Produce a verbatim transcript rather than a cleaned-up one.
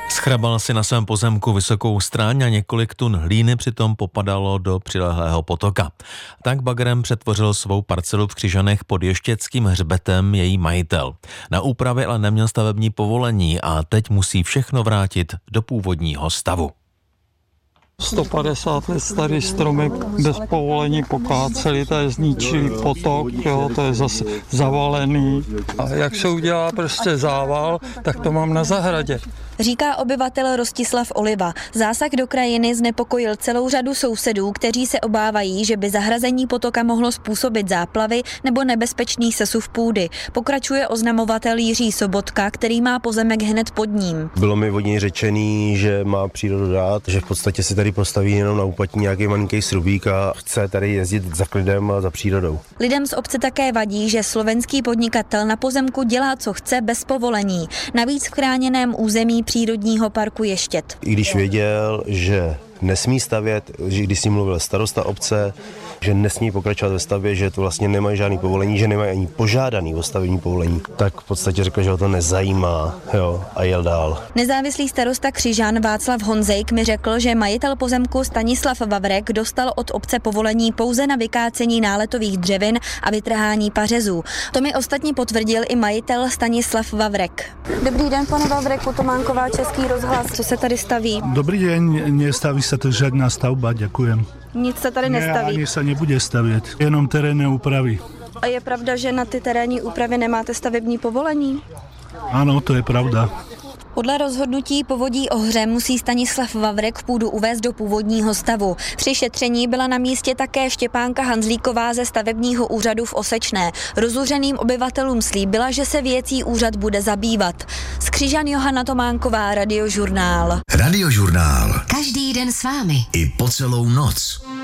Schrabal si na svém pozemku vysokou stráň a několik tun hlíny přitom popadalo do přilehlého potoka. Tak bagrem přetvořil svou parcelu v Křižanech pod Ještědským hřbetem její majitel. Na úpravy ale neměl stavební povolení a teď musí všechno vrátit do původního stavu. sto padesát let starý stromy bez povolení pokáceli, to je zničili potok, jo, to je zase zavalený. A jak se udělá prostě zával, tak to mám na zahradě. Říká obyvatel Rostislav Oliva. Zásah do krajiny znepokojil celou řadu sousedů, kteří se obávají, že by zahrazení potoka mohlo způsobit záplavy nebo nebezpečný sesuv půdy. Pokračuje oznamovatel Jiří Sobotka, který má pozemek hned pod ním. Bylo mi od něj řečený, že má přírodu rád, že v podstatě si tady postaví jenom na úpatí nějaký malinký srubík a chce tady jezdit za klidem a za přírodou. Lidem z obce také vadí, že slovenský podnikatel na pozemku dělá, co chce, bez povolení. Navíc v chráněném území přírodního parku Ještěd. I když věděl, že nesmí stavět, že když si mluvil starosta obce, že nesmí pokračovat ve stavbě, že to vlastně nemají žádný povolení, že nemají ani požádaný o stavební povolení, tak v podstatě řekl, že ho to nezajímá, jo, a jel dál. Nezávislý starosta Křižan Václav Honzejk mi řekl, že majitel pozemku Stanislav Vavrek dostal od obce povolení pouze na vykácení náletových dřevin a vytrhání pařezů. To mi ostatně potvrdil i majitel Stanislav Vavrek. Dobrý den, pane Vavreku, Tománková, Český rozhlas. Co se tady staví? Dobrý den, nestaví se to žádná stavba, děkujem. Nic se tady nestaví. Ne, ani se nebude stavět, jenom terénné úpravy. A je pravda, že na ty terénní úpravy nemáte stavební povolení? Ano, to je pravda. Podle rozhodnutí Povodí Ohře musí Stanislav Vavrek půdu uvést do původního stavu. Při šetření byla na místě také Štěpánka Hanzlíková ze stavebního úřadu v Osečné. Rozuřeným obyvatelům slíbila, že se věcí úřad bude zabývat. Z Křižan Johana Tománková, Radiožurnál. Radiožurnál. Každý den s vámi. I po celou noc.